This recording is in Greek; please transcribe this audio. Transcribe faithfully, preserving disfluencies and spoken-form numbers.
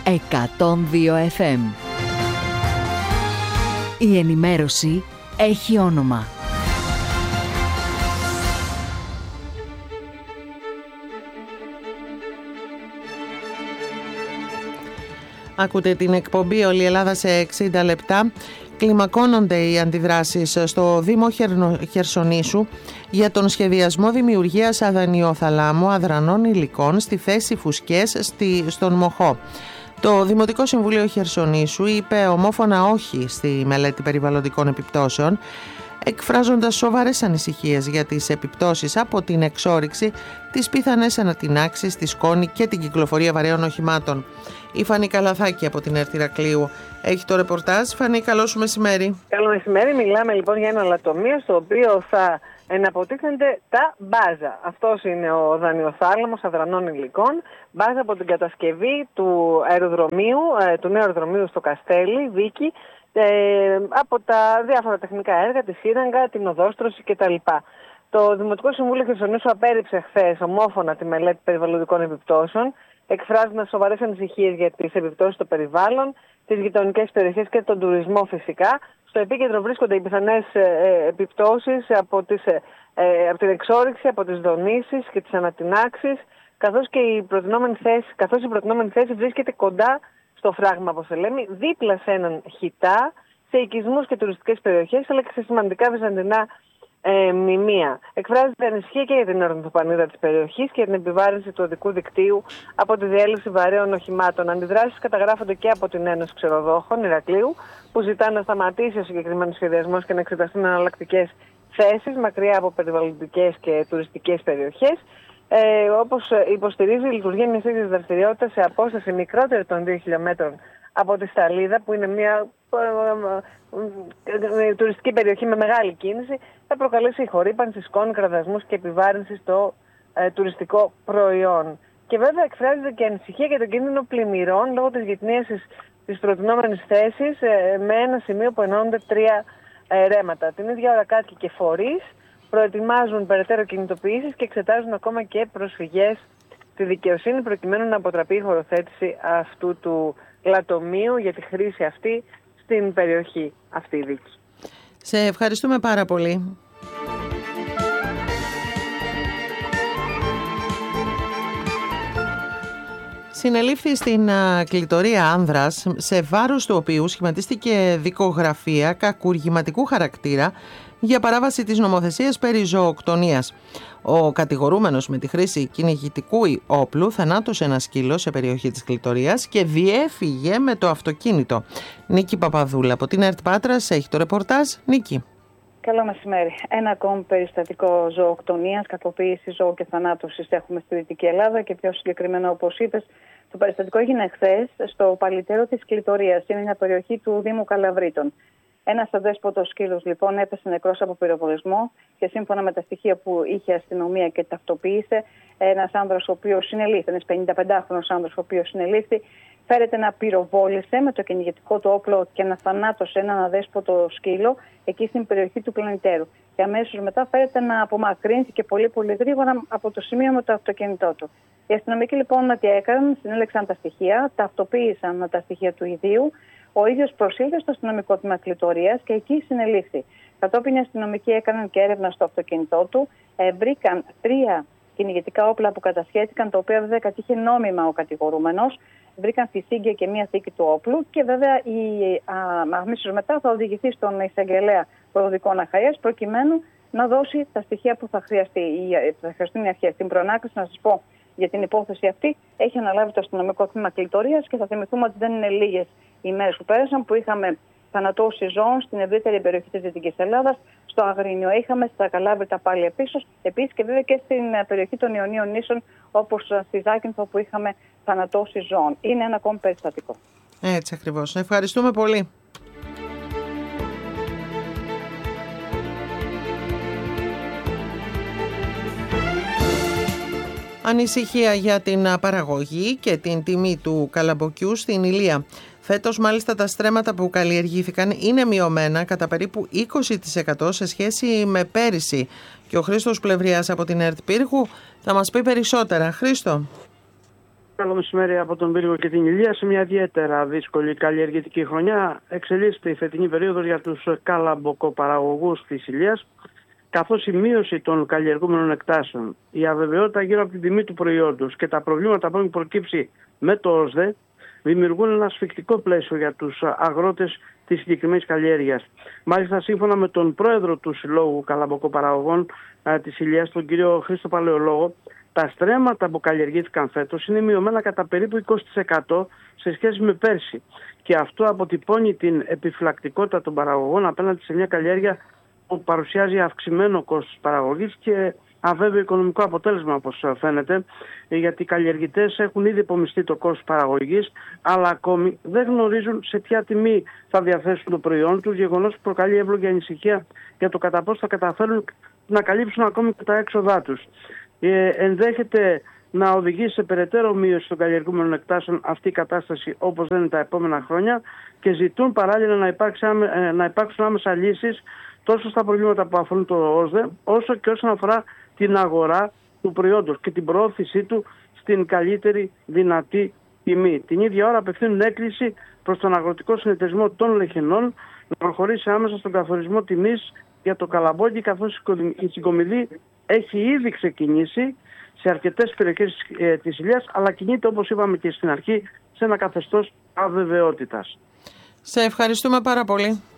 εκατόν δύο εφ εμ. Η ενημέρωση έχει όνομα. Ακούτε την εκπομπή «Όλη η Ελλάδα σε εξήντα λεπτά». Κλιμακώνονται οι αντιδράσεις στο Δήμο Χερσονήσου για τον σχεδιασμό δημιουργίας αδανειοθαλάμου αδρανών υλικών στη θέση Φουσκές στη, στον Μοχώ. Το Δημοτικό Συμβούλιο Χερσονήσου είπε ομόφωνα όχι στη μελέτη περιβαλλοντικών επιπτώσεων, εκφράζοντας σοβαρές ανησυχίες για τις επιπτώσεις από την εξόρυξη, τις πιθανές ανατινάξεις, τη σκόνη και την κυκλοφορία βαρέων οχημάτων. Η Φανή Καλαθάκη από την ΕΡΤ Ηρακλείου έχει το ρεπορτάζ. Φανή, καλό σου μεσημέρι. Καλό μεσημέρι. Μιλάμε λοιπόν για ένα λατομείο στο οποίο θα εναποτίθενται τα μπάζα. Αυτός είναι ο δανειοθάλαμος αδρανών υλικών. Μπάζα από την κατασκευή του αεροδρομίου, του νέου αεροδρομίου στο Καστέλι, Βίκη, ε, από τα διάφορα τεχνικά έργα, τη σύραγγα, την οδόστρωση κτλ. Το Δημοτικό Συμβούλιο Χερσονήσου απέρριψε χθες ομόφωνα τη μελέτη περιβαλλοντικών επιπτώσεων, εκφράζοντας σοβαρές ανησυχίες για τις επιπτώσεις στο περιβάλλον, τις γειτονικές περιοχές και τον τουρισμό φυσικά. Στο επίκεντρο βρίσκονται οι πιθανές ε, επιπτώσεις από, τις, ε, από την εξόρυξη, από τις δονήσεις και τις ανατινάξεις, καθώς και η προτινόμενη θέση, καθώς η προτινόμενη θέση βρίσκεται κοντά στο φράγμα, όπως λέμε, δίπλα σε έναν χιτά, σε οικισμούς και τουριστικές περιοχές, αλλά και σε σημαντικά βυζαντινά Ε, μνημεία. Εκφράζεται ανησυχία και για την ορνηθοπανίδα της περιοχής και για την επιβάρυνση του οδικού δικτύου από τη διέλευση βαρέων οχημάτων. Αντιδράσεις καταγράφονται και από την Ένωση Ξεροδόχων Ηρακλείου, που ζητάνε να σταματήσει ο συγκεκριμένος σχεδιασμός και να εξεταστούν εναλλακτικές θέσεις μακριά από περιβαλλοντικές και τουριστικές περιοχές. Ε, όπως υποστηρίζει η λειτουργία μιας τέτοιας δραστηριότητας σε απόσταση μικρότερη των δύο χιλιόμετρων από τη Σταλίδα, που είναι μια τουριστική περιοχή με μεγάλη κίνηση, θα προκαλέσει χορύπανση, σκόνη, κραδασμούς και επιβάρυνση στο ε, τουριστικό προϊόν. Και βέβαια εκφράζεται και ανησυχία για τον κίνδυνο πλημμυρών λόγω της γυτνίασης της προτινόμενης θέσης ε, με ένα σημείο που ενώνονται τρία ε, ρέματα. Την ίδια ώρα κάτοικοι και φορείς προετοιμάζουν περαιτέρω κινητοποιήσεις και εξετάζουν ακόμα και προσφυγές στη δικαιοσύνη προκειμένου να αποτραπεί η χωροθέτηση αυτού του λατομείου για τη χρήση αυτή στην περιοχή αυτή η δίκη. Σε ευχαριστούμε πάρα πολύ. Συνελήφθη στην κλητορία άνδρας, σε βάρος του οποίου σχηματίστηκε δικογραφία κακουργηματικού χαρακτήρα για παράβαση της νομοθεσίας περί ζωοκτονίας. Ο κατηγορούμενος με τη χρήση κυνηγητικού όπλου θανάτωσε ένα σκύλο σε περιοχή της κλητορίας και διέφυγε με το αυτοκίνητο. Νίκη Παπαδούλα από την ΕΡΤ Πάτρας έχει το ρεπορτάζ. Νίκη. Καλό μεσημέρι. Ένα ακόμη περιστατικό ζωοκτονίας, κακοποίησης ζώου και θανάτωσης έχουμε στη Δυτική Ελλάδα και πιο συγκεκριμένα, όπως είπες, το περιστατικό έγινε χθες στο Παλιτέρο της Κλητορίας. Είναι μια περιοχή του Δήμου Καλαβρίτων. Ένας αδέσποτος σκύλος λοιπόν έπεσε νεκρός από πυροβολισμό και σύμφωνα με τα στοιχεία που είχε η αστυνομία και ταυτοποίησε, ένας άνδρας ο οποίος συνελήφθη, ένας πενηνταπεντάχρονος άνδρας ο οποίος συνελήφθη, φέρεται να πυροβόλησε με το κυνηγητικό του όπλο και να θανάτωσε έναν αδέσποτο σκύλο εκεί στην περιοχή του Πλανητέρου. Και αμέσως μετά φέρεται να απομακρύνθηκε πολύ πολύ γρήγορα από το σημείο με το αυτοκίνητό του. Οι αστυνομικοί λοιπόν τι έκαναν, συνέλεξαν τα στοιχεία, ταυτοποίησαν τα στοιχεία του ιδίου. Ο ίδιος προσήλθε στο αστυνομικό τμήμα Κλητορίας και εκεί συνελήφθη. Κατόπιν οι αστυνομικοί έκαναν και έρευνα στο αυτοκίνητό του, ε, βρήκαν τρία κυνηγητικά όπλα που κατασχέθηκαν, τα οποία βέβαια κατήχε νόμιμα ο κατηγορούμενος. Βρήκαν φυσίγγια και μία θήκη του όπλου και βέβαια αμέσως μετά θα οδηγηθεί στον εισαγγελέα Προδικών Αχαΐας προκειμένου να δώσει τα στοιχεία που θα χρειαστεί. Θα χρειαστούν οι αρχές. Στην προανάκριση, να σας πω για την υπόθεση αυτή, έχει αναλάβει το αστυνομικό τμήμα Κλητορίας και θα θυμηθούμε ότι δεν είναι λίγες οι μέρες που πέρασαν που είχαμε θανατώσεις ζώων στην ευρύτερη περιοχή της Δυτικής Ελλάδας. Στο Αγρίνιο είχαμε, στα Καλάβρητα πάλι επίσης, επίσης και βέβαια και στην περιοχή των Ιωνίων νήσων, όπως στη Ζάκυνθο που είχαμε θανατώσεις ζώων. Είναι ένα ακόμη περιστατικό. Έτσι ακριβώς. Ευχαριστούμε πολύ. Ανησυχία για την παραγωγή και την τιμή του καλαμποκιού στην Ηλία. Φέτος μάλιστα τα στρέμματα που καλλιεργήθηκαν είναι μειωμένα κατά περίπου είκοσι τοις εκατό σε σχέση με πέρυσι. Και ο Χρήστος Πλευριάς από την ΕΡΤ Πύργου θα μας πει περισσότερα. Χρήστο. Καλό μεσημέρι από τον Πύργο και την Ηλία. Σε μια ιδιαίτερα δύσκολη καλλιεργητική χρονιά εξελίσσεται η φετινή περίοδος για τους καλαμποκοπαραγωγούς της Ηλίας, καθώς η μείωση των καλλιεργούμενων εκτάσεων, η αβεβαιότητα γύρω από την τιμή του προϊόντος και τα προβλήματα που έχουν προκύψει με το ΟΣΔΕ δημιουργούν ένα ασφικτικό πλαίσιο για τους αγρότες της συγκεκριμένης καλλιέργειας. Μάλιστα, σύμφωνα με τον πρόεδρο του Συλλόγου Καλαμποκοπαραγωγών α, της Ηλίας, τον κύριο Χρήστο Παλαιολόγο, τα στρέμματα που καλλιεργήθηκαν φέτος είναι μειωμένα κατά περίπου είκοσι τοις εκατό σε σχέση με πέρσι. Και αυτό αποτυπώνει την επιφυλακτικότητα των παραγωγών απέναντι σε μια καλλιέργεια που παρουσιάζει αυξημένο κόστος παραγωγής και αβέβαιο οικονομικό αποτέλεσμα, όπως φαίνεται, γιατί οι καλλιεργητές έχουν ήδη υπομειστεί το κόστος παραγωγής, αλλά ακόμη δεν γνωρίζουν σε ποια τιμή θα διαθέσουν το προϊόν τους, γεγονός που προκαλεί εύλογη ανησυχία για το κατά πόσο θα καταφέρουν να καλύψουν ακόμη και τα έξοδά τους. Ε, ενδέχεται να οδηγήσει σε περαιτέρω μείωση των καλλιεργούμενων εκτάσεων αυτή η κατάσταση, όπως δεν είναι τα επόμενα χρόνια, και ζητούν παράλληλα να, υπάρξει, να υπάρξουν άμεσα λύσεις τόσο στα προβλήματα που αφορούν το ΟΣΔΕ, όσο και όσον αφορά την αγορά του προϊόντος και την προώθησή του στην καλύτερη δυνατή τιμή. Την ίδια ώρα απευθύνουν έκκληση προς τον Αγροτικό Συνεταιρισμό των Λεχενών να προχωρήσει άμεσα στον καθορισμό τιμής για το καλαμπόκι, καθώς η συγκομιδή έχει ήδη ξεκινήσει σε αρκετές περιοχές ε, της Ηλίας, αλλά κινείται, όπως είπαμε και στην αρχή, σε ένα καθεστώς αβεβαιότητας. Σε ευχαριστούμε πάρα πολύ.